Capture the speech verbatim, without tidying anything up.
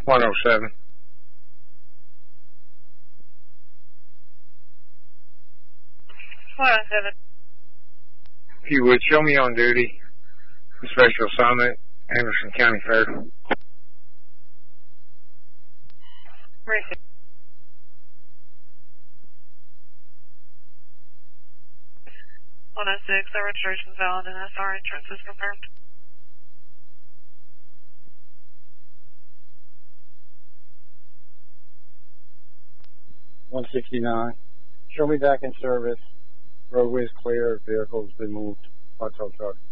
one oh seven. one oh seven. If you would, show me on duty. Special assignment, Anderson County Fair. Receive. one oh six, our registration's valid and S R entrance is confirmed. one sixty-nine. Show me back in service. Roadway is clear. Vehicle's been moved. Hot truck.